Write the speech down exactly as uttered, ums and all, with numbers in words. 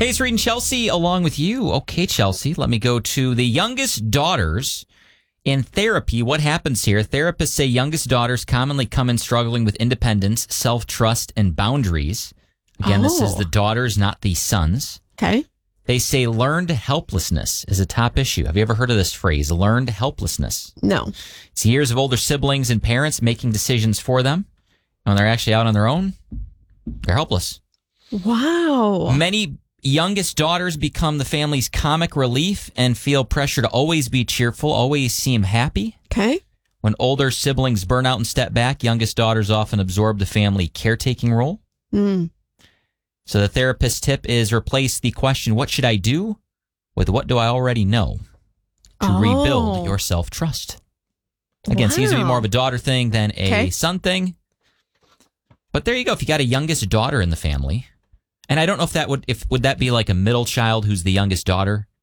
Hey, it's Reed and Chelsea along with you. Okay, Chelsea, let me go to the youngest daughters in therapy. What happens here? Therapists say youngest daughters commonly come in struggling with independence, self-trust, and boundaries. Again, oh. This is the daughters, not the sons. Okay. They say learned helplessness is a top issue. Have you ever heard of this phrase, learned helplessness? No. It's years of older siblings and parents making decisions for them. When they're actually out on their own, they're helpless. Wow. Many youngest daughters become the family's comic relief and feel pressure to always be cheerful, always seem happy. Okay. When older siblings burn out and step back, youngest daughters often absorb the family caretaking role. Mm. So the therapist tip is replace the question, what should I do, with what do I already know, to oh. rebuild your self-trust. Again, wow. seems to be more of a daughter thing than a okay. son thing. But there you go. If you got a youngest daughter in the family, and I don't know if that would, if would that be like a middle child who's the youngest daughter?